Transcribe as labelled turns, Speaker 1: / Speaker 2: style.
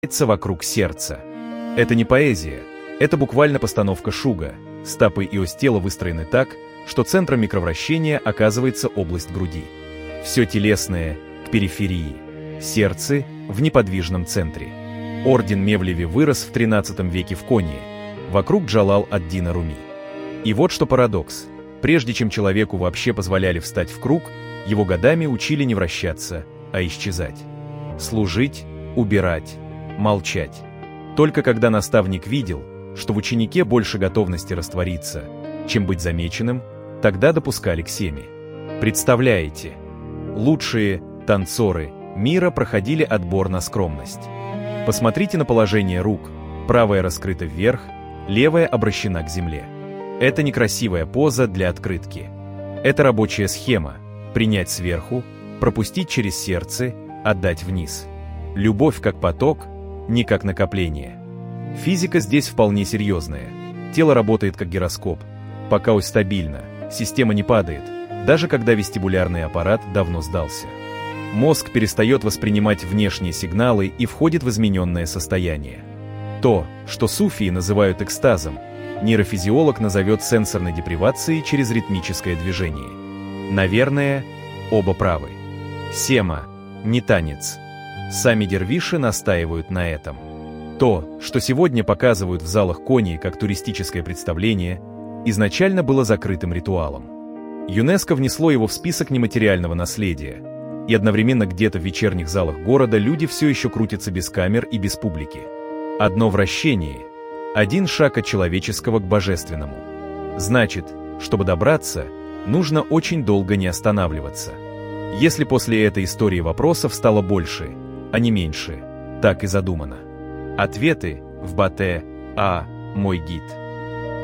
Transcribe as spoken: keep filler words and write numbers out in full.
Speaker 1: вокруг сердца. Это не поэзия, это буквально постановка Шуга. Стопы и ось тела выстроены так, что центром микровращения оказывается область груди. Все телесное к периферии, сердце в неподвижном центре. Орден Мевлеви вырос в тринадцатом веке в Конии, вокруг Джалал ад-Дина Руми. И вот что парадокс. Прежде чем человеку вообще позволяли встать в круг, его годами учили не вращаться, а исчезать. Служить, убирать, молчать. Только когда наставник видел, что в ученике больше готовности раствориться, чем быть замеченным, тогда допускали к семе. Представляете, лучшие танцоры мира проходили отбор на скромность. Посмотрите на положение рук. Правая раскрыта вверх, левая обращена к земле. Это некрасивая поза для открытки. Это рабочая схема. Принять сверху, пропустить через сердце, отдать вниз. Любовь как поток, не как накопление. Физика здесь вполне серьезная. Тело работает как гироскоп. Пока ось стабильна, система не падает, даже когда вестибулярный аппарат давно сдался. Мозг перестает воспринимать внешние сигналы и входит в измененное состояние. То, что суфии называют экстазом, нейрофизиолог назовет сенсорной депривацией через ритмическое движение. Наверное, оба правы. Сема – не танец. Сами дервиши настаивают на этом. То, что сегодня показывают в залах Конии как туристическое представление, изначально было закрытым ритуалом. ЮНЕСКО внесло его в список нематериального наследия, и одновременно где-то в вечерних залах города люди все еще крутятся без камер и без публики. Одно вращение, один шаг от человеческого к божественному. Значит, чтобы добраться, нужно очень долго не останавливаться. Если после этой истории вопросов стало больше, а не меньше, так и задумано. Ответы в Батэ А. Мой гид.